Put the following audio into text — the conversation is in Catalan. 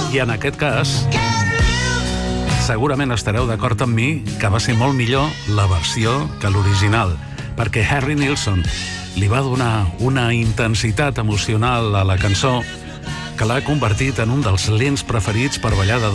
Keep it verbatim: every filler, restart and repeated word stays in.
I en aquest cas, segurament estareu d'acord amb mi que va ser molt millor la versió que l'original, perquè Harry Nilsson li va donar una intensitat emocional a la cançó que l'ha convertit en un dels lents preferits per ballar de